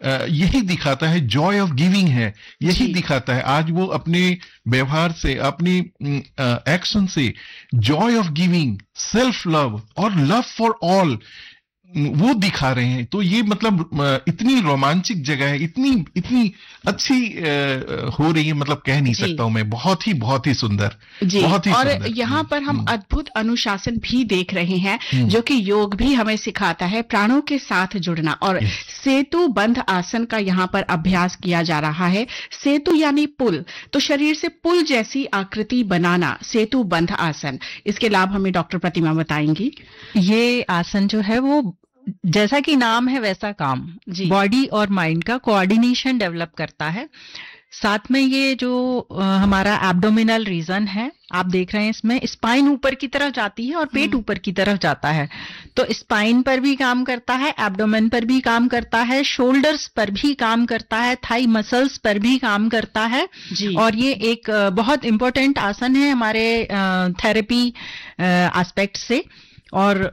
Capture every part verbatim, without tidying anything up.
यही दिखाता है, जॉय ऑफ गिविंग है, यही दिखाता है। आज वो अपने व्यवहार से, अपनी एक्शन से Joy of giving, self love और लव फॉर ऑल वो दिखा रहे हैं। तो ये मतलब इतनी रोमांचिक जगह है, इतनी इतनी अच्छी हो रही है, मतलब कह नहीं सकता हूं मैं। बहुत ही बहुत ही सुंदर जी। बहुत ही और सुंदर। यहाँ पर हम अद्भुत अनुशासन भी देख रहे हैं, जो कि योग भी हमें सिखाता है, प्राणों के साथ जुड़ना। और सेतु बंध आसन का यहाँ पर अभ्यास किया जा रहा है। सेतु यानी पुल, तो शरीर से पुल जैसी आकृति बनाना, सेतु बंध आसन। इसके लाभ हमें डॉक्टर प्रतिमा बताएंगी। ये आसन जो है वो जैसा कि नाम है वैसा काम, बॉडी और माइंड का कोऑर्डिनेशन डेवलप करता है। साथ में ये जो आ, हमारा एब्डोमिनल रीजन है, आप देख रहे हैं इसमें स्पाइन ऊपर की तरफ जाती है और पेट ऊपर की तरफ जाता है। तो स्पाइन पर भी काम करता है, एब्डोमेन पर भी काम करता है, शोल्डर्स पर भी काम करता है, थाई मसल्स पर भी काम करता है। और ये एक बहुत इंपॉर्टेंट आसन है हमारे थेरेपी एस्पेक्ट से। और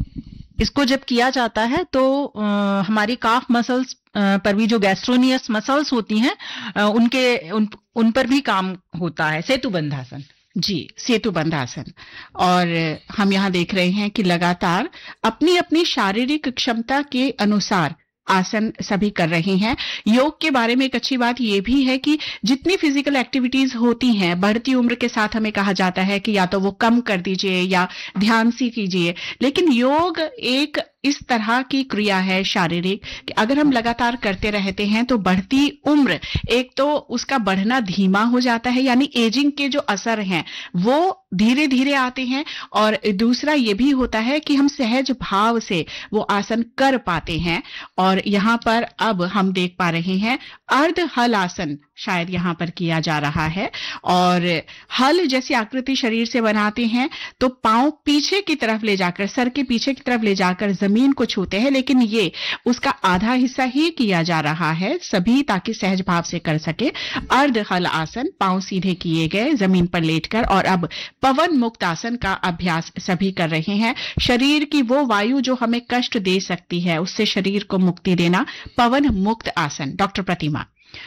इसको जब किया जाता है तो आ, हमारी काफ मसल्स पर भी, जो गैस्ट्रोनियस मसल्स होती हैं, आ, उनके उन, उन पर भी काम होता है। सेतु बंधासन जी, सेतु बंधासन। और हम यहाँ देख रहे हैं कि लगातार अपनी अपनी शारीरिक क्षमता के अनुसार आसन सभी कर रहे हैं। योग के बारे में एक अच्छी बात यह भी है कि जितनी फिजिकल एक्टिविटीज होती हैं, बढ़ती उम्र के साथ हमें कहा जाता है कि या तो वो कम कर दीजिए या ध्यान से कीजिए, लेकिन योग एक इस तरह की क्रिया है शारीरिक कि अगर हम लगातार करते रहते हैं तो बढ़ती उम्र, एक तो उसका बढ़ना धीमा हो जाता है, यानी एजिंग के जो असर हैं वो धीरे धीरे आते हैं। और दूसरा ये भी होता है कि हम सहज भाव से वो आसन कर पाते हैं। और यहाँ पर अब हम देख पा रहे हैं अर्ध हल आसन शायद यहाँ पर किया जा रहा है। और हल जैसी आकृति शरीर से बनाते हैं तो पांव पीछे की तरफ ले जाकर, सर के पीछे की तरफ ले जाकर जमीन को छूते हैं, लेकिन ये उसका आधा हिस्सा ही किया जा रहा है सभी, ताकि सहज भाव से कर सके। अर्ध हल आसन, पांव सीधे किए गए जमीन पर लेटकर। और अब पवन मुक्त आसन का अभ्यास सभी कर रहे हैं। शरीर की वो वायु जो हमें कष्ट दे सकती है, उससे शरीर को मुक्ति देना, पवन मुक्त आसन। डॉक्टर प्रतिमा।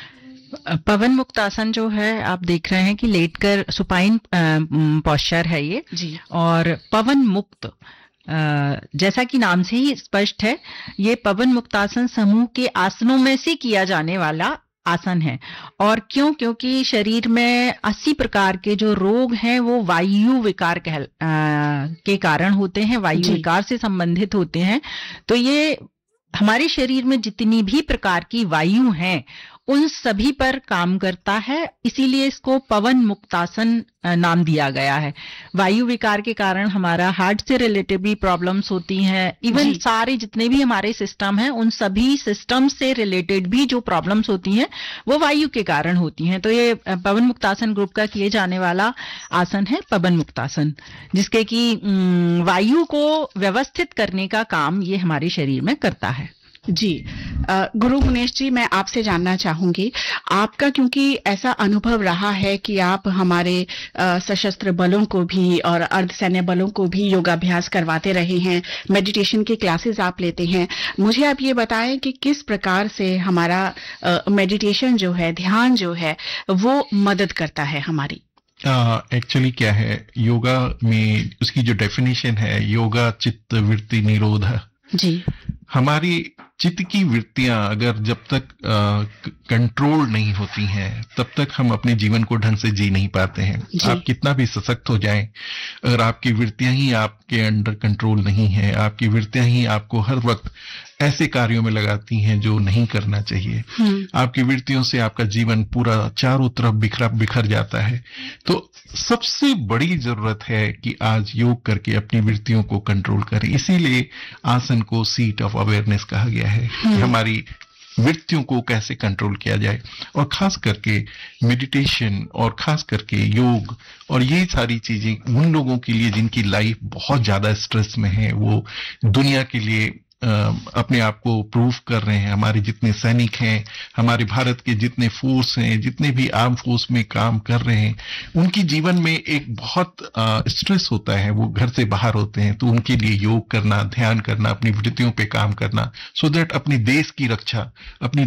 पवन मुक्त आसन जो है आप देख रहे हैं कि लेटकर सुपाइन पोस्चर है ये जी। और पवन मुक्त, जैसा कि नाम से ही स्पष्ट है, ये पवन मुक्तासन समूह के आसनों में से किया जाने वाला आसन है। और क्यों? क्योंकि शरीर में अस्सी प्रकार के जो रोग हैं वो वायु विकार कह के कारण होते हैं, वायु विकार से संबंधित होते हैं। तो ये हमारे शरीर में जितनी भी प्रकार की वायु हैं उन सभी पर काम करता है, इसीलिए इसको पवन मुक्तासन नाम दिया गया है। वायु विकार के कारण हमारा हार्ट से रिलेटेड भी प्रॉब्लम्स होती हैं, इवन सारे जितने भी हमारे सिस्टम हैं उन सभी सिस्टम से रिलेटेड भी जो प्रॉब्लम्स होती हैं वो वायु के कारण होती हैं। तो ये पवन मुक्तासन ग्रुप का किए जाने वाला आसन है पवन मुक्तासन, जिसके कि वायु को व्यवस्थित करने का काम ये हमारे शरीर में करता है। जी, गुरु मुनेश जी, मैं आपसे जानना चाहूंगी, आपका क्योंकि ऐसा अनुभव रहा है कि आप हमारे सशस्त्र बलों को भी और अर्धसैन्य बलों को भी योगाभ्यास करवाते रहे हैं, मेडिटेशन की क्लासेस आप लेते हैं, मुझे आप ये बताएं कि किस प्रकार से हमारा मेडिटेशन जो है, ध्यान जो है, वो मदद करता है हमारी। एक्चुअली uh, क्या है, योगा में उसकी जो डेफिनेशन है, योगा चित्त वृत्ति निरोध जी। हमारी चित्त की वृत्तियां अगर जब तक कंट्रोल नहीं होती हैं तब तक हम अपने जीवन को ढंग से जी नहीं पाते हैं। आप कितना भी सशक्त हो जाएं, अगर आपकी वृत्तियां ही आपके अंडर कंट्रोल नहीं है, आपकी वृत्तियां ही आपको हर वक्त ऐसे कार्यों में लगाती हैं जो नहीं करना चाहिए, आपकी वृत्तियों से आपका जीवन पूरा चारों तरफ बिखरा बिखर जाता है। तो सबसे बड़ी जरूरत है कि आज योग करके अपनी वृत्तियों को कंट्रोल करें। इसीलिए आसन को सीट ऑफ अवेयरनेस कहा गया है कि हमारी वृत्तियों को कैसे कंट्रोल किया जाए। और खास करके मेडिटेशन और खास करके योग और ये सारी चीजें उन लोगों के लिए जिनकी लाइफ बहुत ज्यादा स्ट्रेस में है, वो दुनिया के लिए अपने आप को प्रूव कर रहे हैं। हमारे जितने सैनिक हैं, हमारे भारत के जितने फोर्स हैं, जितने भी आर्म फोर्स में काम कर रहे हैं, उनकी जीवन में एक बहुत स्ट्रेस होता है, वो घर से बाहर होते हैं। तो उनके लिए योग करना, ध्यान करना, अपनी वृत्तियों पे काम करना, सो दैट अपने देश की रक्षा, अपनी